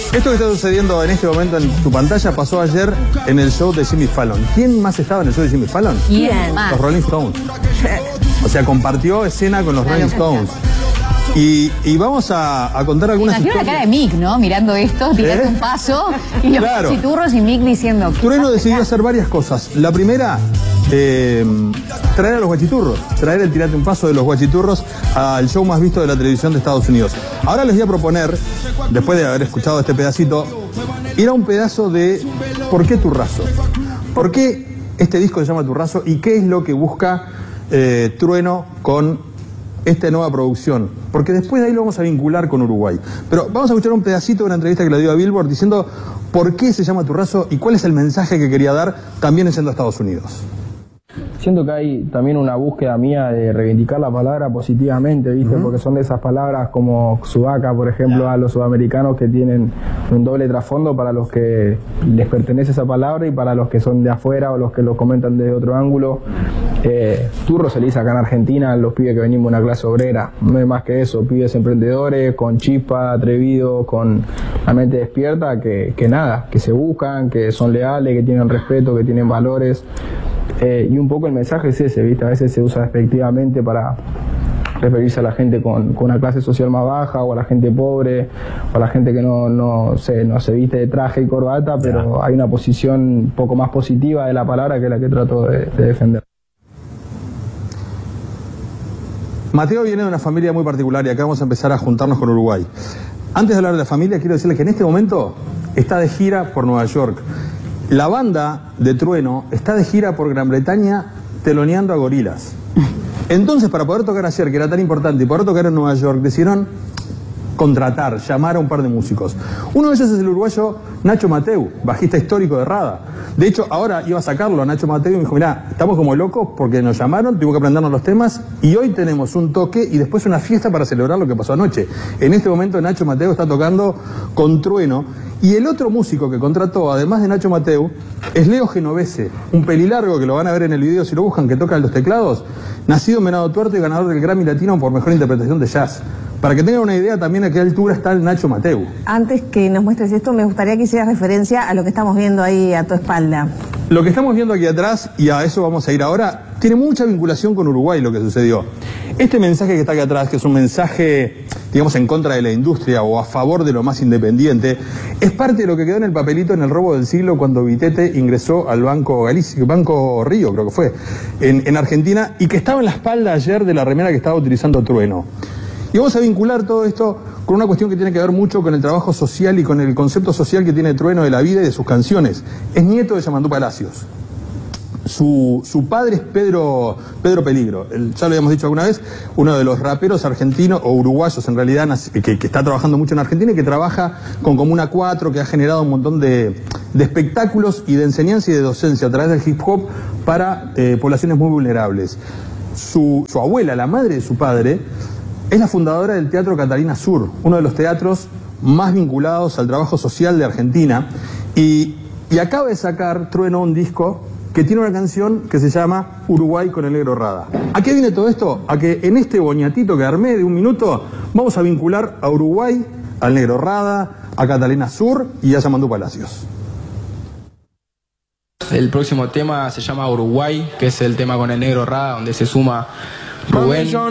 Esto que está sucediendo en este momento en tu pantalla pasó ayer en el show de Jimmy Fallon. ¿Quién más estaba en el show de Jimmy Fallon? ¿Quién más? Los Rolling Stones. O sea, compartió escena con los Rolling Stones. Y vamos a contar algunas historias. La cara de Mick, ¿no? Mirando esto, tirando un paso y los guachiturros y Mick diciendo... Trueno decidió hacer varias cosas. La primera, traer a los guachiturros, traer el tirate un paso de los guachiturros al show más visto de la televisión de Estados Unidos. Ahora les voy a proponer, después de haber escuchado este pedacito, ir a un pedazo de ¿por qué Turrazo? ¿Por qué este disco se llama Turrazo y qué es lo que busca Trueno con esta nueva producción? Porque después de ahí lo vamos a vincular con Uruguay. Pero vamos a escuchar un pedacito de una entrevista que le dio a Billboard diciendo por qué se llama Turrazo y cuál es el mensaje que quería dar también yendo a Estados Unidos. Siento que hay también una búsqueda mía de reivindicar la palabra positivamente, ¿viste? Porque son de esas palabras como sudaca, por ejemplo, a los sudamericanos que tienen un doble trasfondo para los que les pertenece esa palabra y para los que son de afuera o los que lo comentan desde otro ángulo. Turro se le dice acá en Argentina a los pibes que venimos de una clase obrera, no es más que eso, pibes emprendedores, con chispa, atrevidos, con la mente despierta, que nada, que se buscan, que son leales, que tienen respeto, que tienen valores. Y un poco el mensaje es ese, ¿viste? A veces se usa despectivamente para referirse a la gente con una clase social más baja, o a la gente pobre, o a la gente que no se viste de traje y corbata, pero hay una posición un poco más positiva de la palabra que es la que trato de defender. Mateo viene de una familia muy particular y acá vamos a empezar a juntarnos con Uruguay. Antes de hablar de la familia, quiero decirles que en este momento está de gira por Nueva York. La banda de Trueno está de gira por Gran Bretaña teloneando a Gorillaz. Entonces, para poder tocar ayer, que era tan importante, y poder tocar en Nueva York, decidieron contratar, llamar a un par de músicos. Uno de ellos es el uruguayo Nacho Mateu, bajista histórico de Rada. De hecho, ahora iba a sacarlo a Nacho Mateu y me dijo, mirá, estamos como locos porque nos llamaron, tuvimos que aprendernos los temas y hoy tenemos un toque y después una fiesta para celebrar lo que pasó anoche. En este momento Nacho Mateu está tocando con Trueno y el otro músico que contrató, además de Nacho Mateu, es Leo Genovese, un pelilargo que lo van a ver en el video si lo buscan, que toca los teclados, nacido en Venado Tuerto y ganador del Grammy Latino por mejor interpretación de jazz. Para que tengan una idea también a qué altura está el Nacho Mateu. Antes que nos muestres esto, me gustaría que hicieras referencia a lo que estamos viendo ahí a tu espalda. Lo que estamos viendo aquí atrás, y a eso vamos a ir ahora, tiene mucha vinculación con Uruguay lo que sucedió. Este mensaje que está aquí atrás, que es un mensaje, digamos, en contra de la industria o a favor de lo más independiente, es parte de lo que quedó en el papelito en el robo del siglo cuando Vitete ingresó al Banco Río, creo que fue, en Argentina, y que estaba en la espalda ayer de la remera que estaba utilizando Trueno. Y vamos a vincular todo esto con una cuestión que tiene que ver mucho con el trabajo social y con el concepto social que tiene Trueno de la vida y de sus canciones. Es nieto de Yamandú Palacios. Su padre es Pedro Peligro, ya lo habíamos dicho alguna vez, uno de los raperos argentinos, o uruguayos en realidad, que está trabajando mucho en Argentina y que trabaja con Comuna 4, que ha generado un montón de espectáculos y de enseñanza y de docencia a través del hip hop para poblaciones muy vulnerables. Su abuela, la madre de su padre, es la fundadora del Teatro Catalina Sur, uno de los teatros más vinculados al trabajo social de Argentina, y acaba de sacar Trueno un disco que tiene una canción que se llama Uruguay con el Negro Rada. ¿A qué viene todo esto? A que en este boñatito que armé de un minuto vamos a vincular a Uruguay, al Negro Rada, a Catalina Sur y a Yamandú Palacios. El próximo tema se llama Uruguay, que es el tema con el Negro Rada, donde se suma Rubén.